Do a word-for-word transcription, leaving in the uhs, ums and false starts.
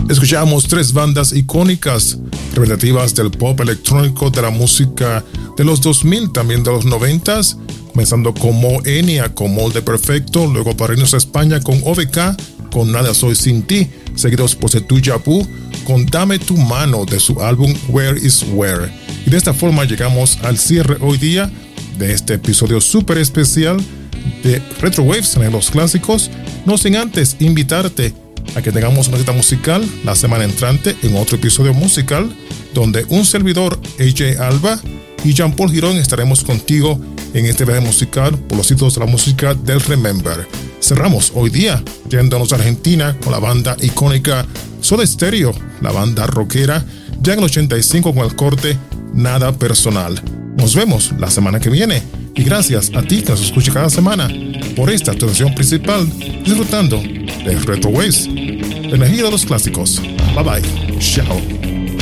Escuchamos tres bandas icónicas, representativas del pop electrónico, de la música de los dos mil, también de los noventa, comenzando con Mo Enya con Molde Perfecto, luego para irnos a España con O V K, con Nada Soy Sin Ti, seguidos por Setu Yapu, con Dame Tu Mano de su álbum Where Is Where. Y de esta forma llegamos al cierre hoy día de este episodio súper especial de Retro Waves en los clásicos, no sin antes invitarte a que tengamos una cita musical la semana entrante en otro episodio musical, donde un servidor, A J Alba, y Jean Paul Girón estaremos contigo en este viaje musical por los sitios de la música del Remember. Cerramos hoy día yéndonos a Argentina con la banda icónica Soda Stereo, la banda rockera, ya en el ochenta y cinco con el corte Nada Personal. Nos vemos la semana que viene y gracias a ti que nos escucha cada semana por esta actuación principal, disfrutando de Retro Waves, la energía de los clásicos. Bye bye, chao.